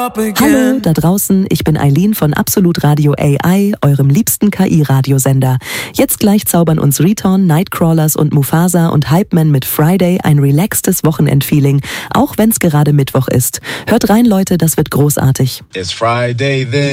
Hallo da draußen, ich bin Eileen von Absolut Radio AI, eurem liebsten KI-Radiosender. Jetzt gleich zaubern uns Return, Nightcrawlers und Mufasa und Hypeman mit Friday ein relaxtes Wochenendfeeling, auch wenn's gerade Mittwoch ist. Hört rein, Leute, das wird großartig. It's Friday then.